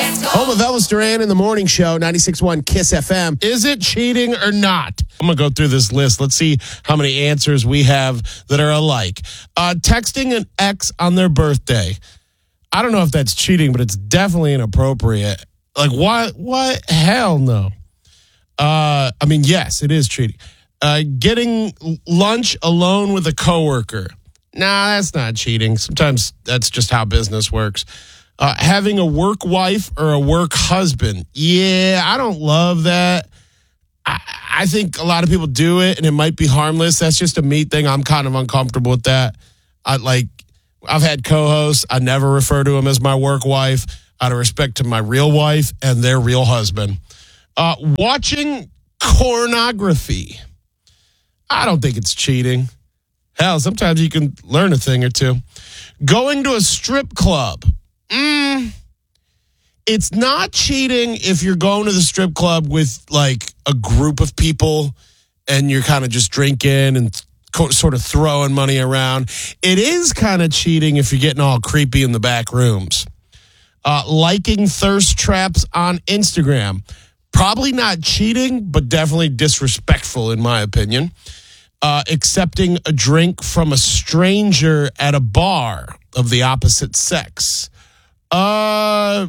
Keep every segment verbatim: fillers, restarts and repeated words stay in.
Home of Elvis Duran in the morning show, ninety-six point one KISS F M. Is it cheating or not? I'm going to go through this list. Let's see how many answers we have that are alike. Uh, texting an ex on their birthday. I don't know if that's cheating, but it's definitely inappropriate. Like, what? What? Hell no. Uh, I mean, yes, it is cheating. Uh, getting lunch alone with a coworker. Nah, that's not cheating. Sometimes that's just how business works. Uh, having a work wife or a work husband. Yeah, I don't love that. I, I think a lot of people do it, and it might be harmless. That's just a me thing. I'm kind of uncomfortable with that. I like. I've had co-hosts. I never refer to them as my work wife out of respect to my real wife and their real husband. Uh, watching pornography. I don't think it's cheating. Hell, sometimes you can learn a thing or two. Going to a strip club. Mm, it's not cheating if you're going to the strip club with like a group of people and you're kind of just drinking and co- sort of throwing money around. It is kind of cheating if you're getting all creepy in the back rooms. Uh, liking thirst traps on Instagram. Probably not cheating, but definitely disrespectful in my opinion. Uh, accepting a drink from a stranger at a bar of the opposite sex. Uh,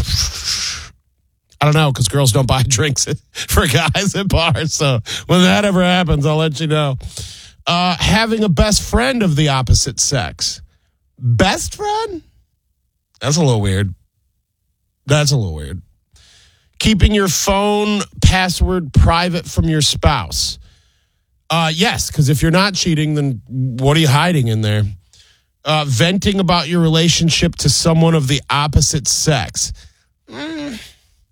I don't know, because girls don't buy drinks for guys at bars. So when that ever happens, I'll let you know. Uh, having a best friend of the opposite sex. Best friend? That's a little weird. That's a little weird. Keeping your phone password private from your spouse. Uh, yes, because if you're not cheating, then what are you hiding in there? Uh, venting about your relationship to someone of the opposite sex. Mm,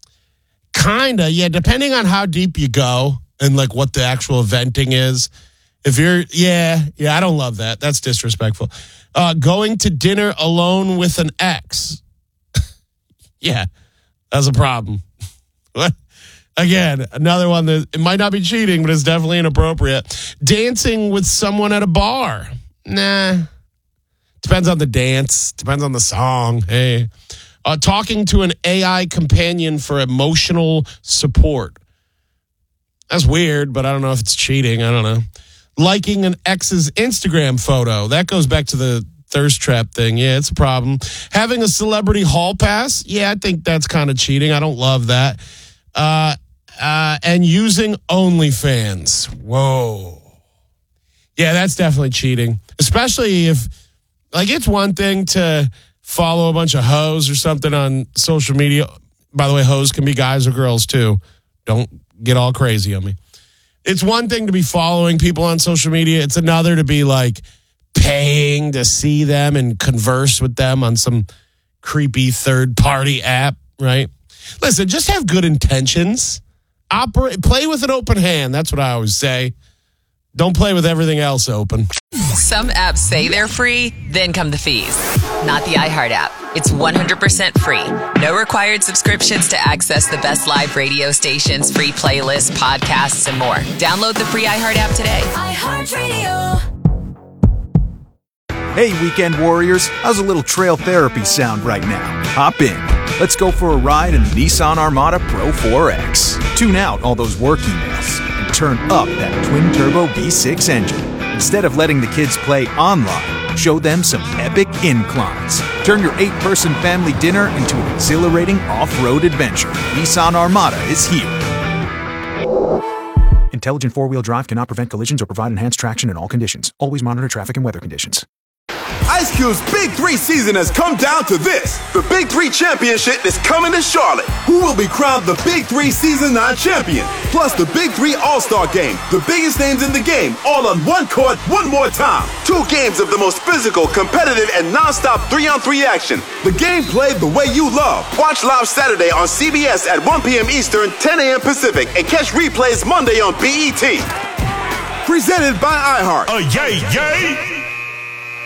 kinda, yeah, depending on how deep you go and like what the actual venting is. If you're, yeah, yeah, I don't love that. That's disrespectful. Uh, going to dinner alone with an ex. Yeah, that's a problem. What? Again, another one that it might not be cheating, but it's definitely inappropriate. Dancing with someone at a bar. Nah. Depends on the dance. Depends on the song. Hey. Uh, talking to an A I companion for emotional support. That's weird, but I don't know if it's cheating. I don't know. Liking an ex's Instagram photo. That goes back to the thirst trap thing. Yeah, it's a problem. Having a celebrity hall pass. Yeah, I think that's kind of cheating. I don't love that. Uh, uh, and using OnlyFans. Whoa. Yeah, that's definitely cheating. Especially if, like, it's one thing to follow a bunch of hoes or something on social media. By the way, hoes can be guys or girls too. Don't get all crazy on me. It's one thing to be following people on social media. It's another to be like paying to see them and converse with them on some creepy third party app, right? Listen, just have good intentions. Operate, play with an open hand. That's what I always say. Don't play with everything else open. Some apps say they're free, then come the fees. Not the iHeart app. It's one hundred percent free. No required subscriptions to access the best live radio stations, free playlists, podcasts, and more. Download the free iHeart app today. iHeartRadio. Hey, weekend warriors. How's a little trail therapy sound right now? Hop in. Let's go for a ride in the Nissan Armada Pro four X. Tune out all those work emails and turn up that twin-turbo V six engine. Instead of letting the kids play online, show them some epic inclines. Turn your eight-person family dinner into an exhilarating off-road adventure. Nissan Armada is here. Intelligent four-wheel drive cannot prevent collisions or provide enhanced traction in all conditions. Always monitor traffic and weather conditions. Ice Cube's Big Three season has come down to this. The Big Three Championship is coming to Charlotte. Who will be crowned the Big Three Season nine champion? Plus the Big Three All-Star Game. The biggest names in the game, all on one court, one more time. Two games of the most physical, competitive, and non-stop three-on-three action. The game played the way you love. Watch live Saturday on C B S at one p.m. Eastern, ten a.m. Pacific, and catch replays Monday on B E T. Presented by iHeart. Uh, yay, yay!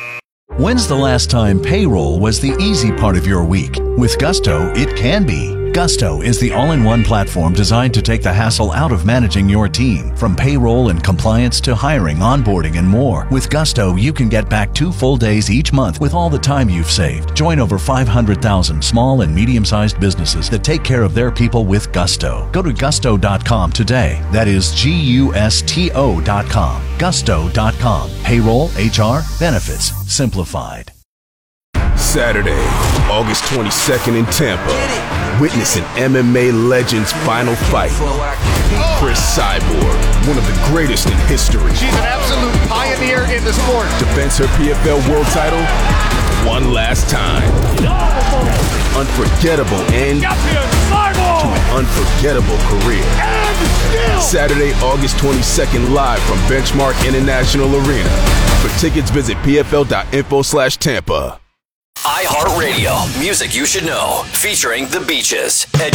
When's the last time payroll was the easy part of your week? With Gusto, it can be. Gusto is the all-in-one platform designed to take the hassle out of managing your team. From payroll and compliance to hiring, onboarding, and more. With Gusto, you can get back two full days each month with all the time you've saved. Join over five hundred thousand small and medium-sized businesses that take care of their people with Gusto. Go to gusto dot com today. That is G U S T O dot com. gusto dot com. Payroll, H R, benefits, simplified. Saturday, August twenty-second in Tampa. Witness an M M A legend's final fight. Chris Cyborg, one of the greatest in history. She's an absolute pioneer in the sport. Defends her P F L world title one last time. Unforgettable end to an unforgettable career. Saturday, August twenty-second, live from Benchmark International Arena. For tickets, visit P F L dot info slash Tampa. iHeartRadio, music you should know, featuring The Beaches.